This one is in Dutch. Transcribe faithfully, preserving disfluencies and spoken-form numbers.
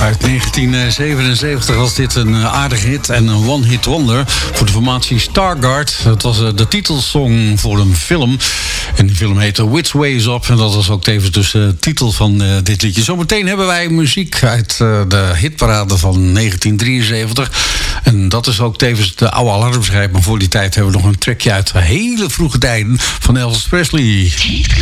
Uit negentien zevenenzeventig was dit een aardige hit en een one-hit wonder voor de formatie Stargard. Dat was de titelsong voor een film. En die film heette Which Way Is Up. En dat was ook tevens dus de titel van uh, dit liedje. Zometeen hebben wij muziek uit uh, de hitparade van negentien drieënzeventig. En dat is ook tevens de oude alarmschrijf. Maar voor die tijd hebben we nog een trackje uit hele vroege tijden van Elvis Presley.